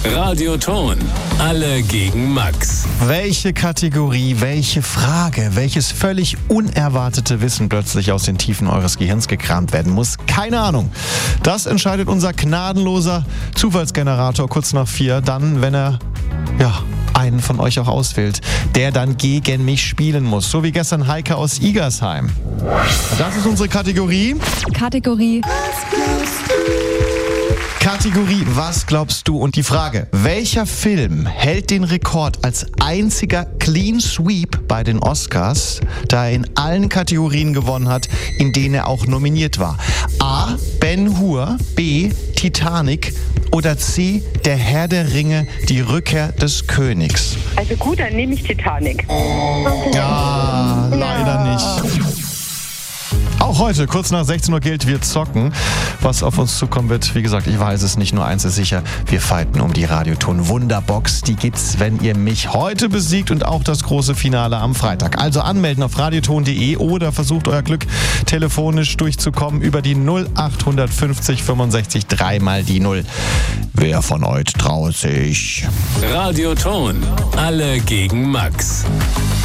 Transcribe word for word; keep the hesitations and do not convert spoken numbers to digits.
Radioton. Alle gegen Max. Welche Kategorie, welche Frage, welches völlig unerwartete Wissen plötzlich aus den Tiefen eures Gehirns gekramt werden muss? Keine Ahnung. Das entscheidet unser gnadenloser Zufallsgenerator kurz nach vier. Dann, wenn er, ja, einen von euch auch auswählt, der dann gegen mich spielen muss. So wie gestern Heike aus Igersheim. Das ist unsere Kategorie. Kategorie. Kategorie Was glaubst du? Und die Frage, welcher Film hält den Rekord als einziger Clean Sweep bei den Oscars, da er in allen Kategorien gewonnen hat, in denen er auch nominiert war? A. Ben-Hur, B. Titanic oder C. Der Herr der Ringe, die Rückkehr des Königs? Also gut, dann nehme ich Titanic. Ja, leider nicht. Auch heute, kurz nach sechzehn Uhr gilt, wir zocken. Was auf uns zukommen wird, wie gesagt, ich weiß es nicht, nur eins ist sicher, wir fighten um die Radioton Wunderbox. Die gibt's, wenn ihr mich heute besiegt und auch das große Finale am Freitag. Also anmelden auf radioton punkt de oder versucht euer Glück telefonisch durchzukommen über die null acht fünfzig fünfundsechzig dreimal die null. Wer von euch traut sich? Radioton. Alle gegen Max.